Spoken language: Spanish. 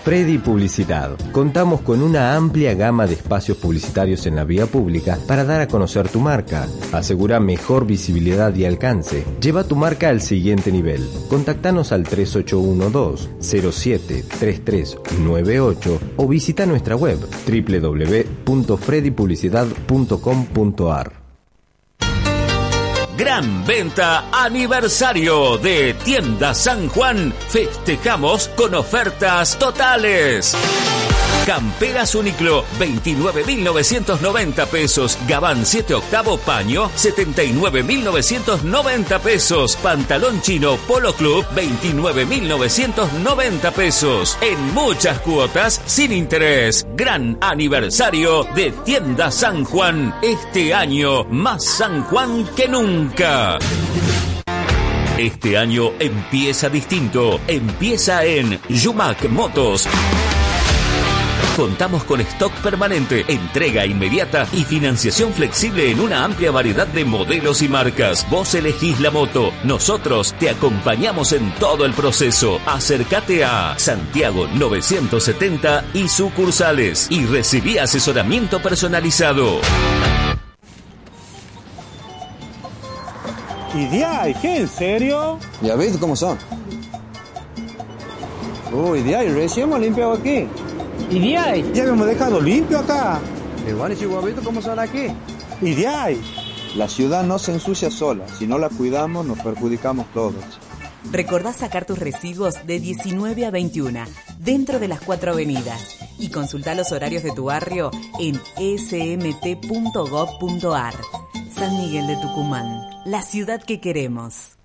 Freddy Publicidad. Contamos con una amplia gama de espacios publicitarios en la vía pública para dar a conocer tu marca. Asegura mejor visibilidad y alcance. Lleva tu marca al siguiente nivel. Contactanos al 3812-073398 o visita nuestra web www.freddypublicidad.com.ar. Gran venta aniversario de Tienda San Juan. Festejamos con ofertas totales. Camperas Uniqlo, 29.990 pesos. Gabán 7 octavo paño, 79.990 pesos. Pantalón chino Polo Club, 29.990 pesos. En muchas cuotas, sin interés. Gran aniversario de Tienda San Juan. Este año, más San Juan que nunca. Este año empieza distinto. Empieza en Yumac Motos. Contamos con stock permanente, entrega inmediata y financiación flexible en una amplia variedad de modelos y marcas. Vos elegís la moto, nosotros te acompañamos en todo el proceso. Acércate a Santiago 970 y sucursales y recibí asesoramiento personalizado. ¿Y qué? ¿En serio? Ya ves cómo son. Uy, recién hemos limpiado aquí. ¿Y ya hemos dejado limpio acá? Igual y Chihuahuito, ¿cómo son aquí? ¿Y La ciudad no se ensucia sola. Si no la cuidamos, nos perjudicamos todos. Recordá sacar tus residuos de 19 a 21, dentro de las 4 avenidas. Y consultá los horarios de tu barrio en smt.gov.ar. San Miguel de Tucumán, la ciudad que queremos.